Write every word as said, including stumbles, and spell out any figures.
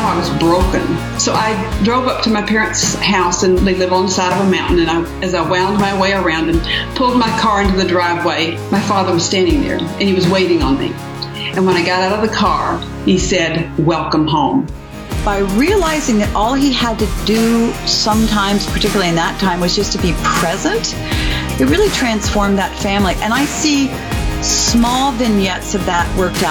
I was broken. So I drove up to my parents' house, and they live on the side of a mountain. And I, as I wound my way around and pulled my car into the driveway, my father was standing there, and he was waiting on me. And when I got out of the car, he said, "Welcome home." By realizing that all he had to do sometimes, particularly in that time, was just to be present, it really transformed that family. And I see small vignettes of that worked out